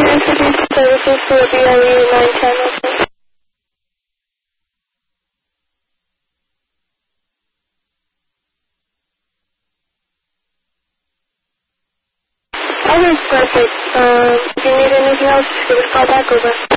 to introduce the services to the BLE 910 listeners. Okay, perfect. If you need anything else, just give us a call back over.